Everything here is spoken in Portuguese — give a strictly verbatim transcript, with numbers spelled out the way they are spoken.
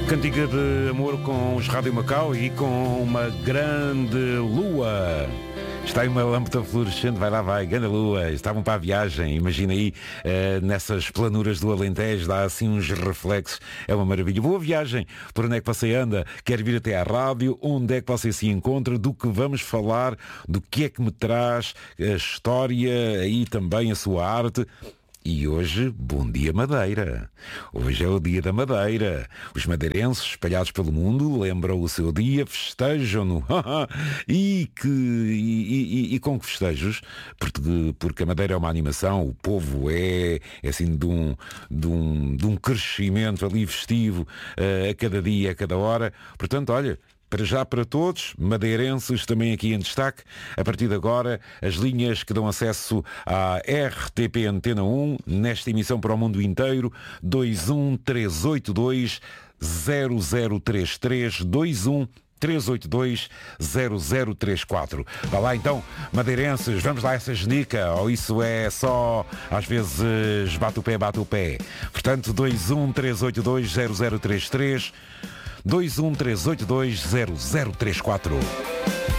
Cantiga de amor com os Rádio Macau e com uma grande lua. Está aí uma lâmpada fluorescente, vai lá, vai, grande lua. Estavam para a viagem, imagina aí, uh, nessas planuras do Alentejo, dá assim uns reflexos, é uma maravilha. Boa viagem, por onde é que você anda? Quer vir até à rádio? Onde é que você se encontra? Do que vamos falar? Do que é que me traz a história, aí também a sua arte? E hoje, bom dia Madeira. Hoje é o dia da Madeira. Os madeirenses espalhados pelo mundo lembram o seu dia, festejam-no. e, que, e, e, e com que festejos? Porque, porque a Madeira é uma animação, o povo é, é assim de um, de, um, de um crescimento ali festivo uh, a cada dia, a cada hora. Portanto, olha, para já para todos, madeirenses também aqui em destaque, a partir de agora, as linhas que dão acesso à R T P Antena um, nesta emissão para o mundo inteiro, dois um três oito dois zero zero três três, dois um três oito dois zero zero três quatro. Vá lá então, madeirenses, vamos lá essa genica, ou isso é só, às vezes, bate o pé, bate o pé. Portanto, dois um três oito dois zero zero três três, dois um três oito dois zero zero três quatro.